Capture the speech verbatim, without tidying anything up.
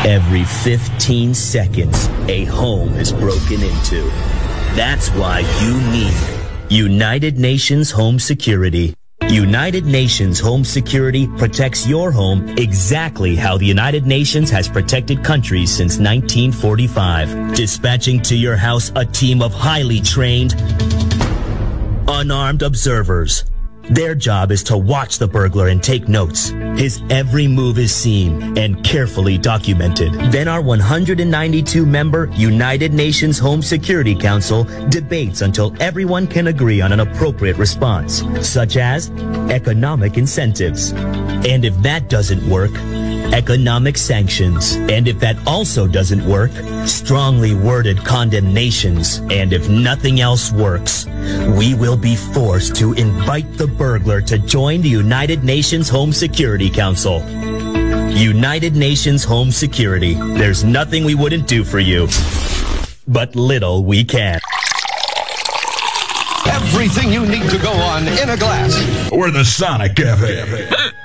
Every fifteen seconds, a home is broken into. That's why you need United Nations Home Security. United Nations Home Security protects your home exactly how the United Nations has protected countries since nineteen forty-five. Dispatching to your house a team of highly trained, unarmed observers. Their job is to watch the burglar and take notes. His every move is seen and carefully documented. Then our one hundred ninety-two member United Nations Home Security Council debates until everyone can agree on an appropriate response, such as economic incentives. And if that doesn't work, economic sanctions. And if that also doesn't work, strongly worded condemnations. And if nothing else works, we will be forced to invite the burglar to join the United Nations Home Security Council. United Nations Home Security. There's nothing we wouldn't do for you, but little we can. Everything you need to go on in a glass. We're the Sonic Cafe.